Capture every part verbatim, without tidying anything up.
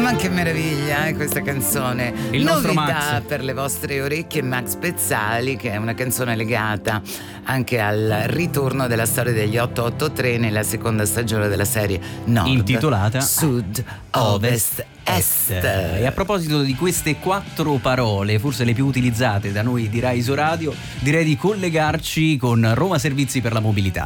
Ma che meraviglia, eh, questa canzone. Il nostro Novità Max. per le vostre orecchie, Max Pezzali, che è una canzone legata anche al ritorno della storia degli otto otto tre nella seconda stagione della serie Nord, intitolata Sud, Ovest, Est. E a proposito di queste quattro parole, forse le più utilizzate da noi di Rai Isoradio, direi di collegarci con Roma Servizi per la Mobilità.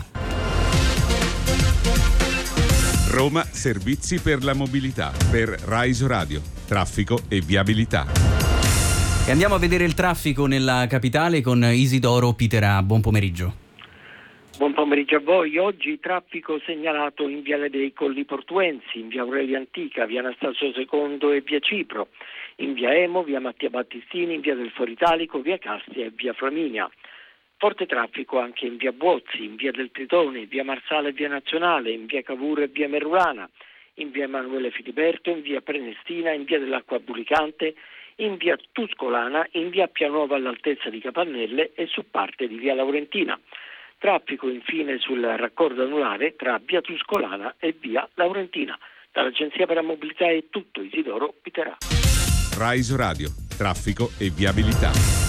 Roma Servizi per la Mobilità per Rai Isoradio, traffico e viabilità. E andiamo a vedere il traffico nella capitale con Isidoro Piterà. Buon pomeriggio. Buon pomeriggio a voi. Oggi traffico segnalato in Viale dei Colli Portuensi, in Via Aurelia Antica, Via Anastasio secondo e Via Cipro, in Via Emo, Via Mattia Battistini, in Via del Foro Italico, Via Castia e Via Flaminia. Forte traffico anche in Via Buozzi, in Via del Tritone, Via Marsala e Via Nazionale, in Via Cavour e Via Merulana, in Via Emanuele Filiberto, in Via Prenestina, in Via dell'Acqua Bulicante, in Via Tuscolana, in Via Pianuova all'altezza di Capannelle e su parte di Via Laurentina. Traffico infine sul raccordo anulare tra Via Tuscolana e Via Laurentina. Dall'Agenzia per la Mobilità è tutto. Isidoro Piterà. Rai Isoradio, traffico e viabilità.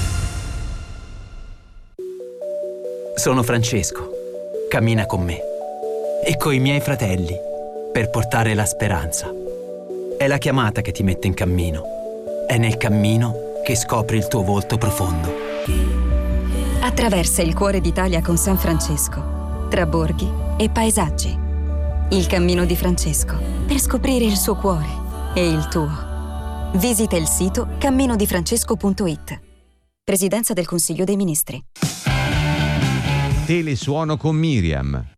Sono Francesco. Cammina con me e coi miei fratelli per portare la speranza. È la chiamata che ti mette in cammino. È nel cammino che scopri il tuo volto profondo. Attraversa il cuore d'Italia con San Francesco, tra borghi e paesaggi. Il cammino di Francesco per scoprire il suo cuore e il tuo. Visita il sito cammino di francesco punto it. Presidenza del Consiglio dei Ministri. Telesuono con Miriam.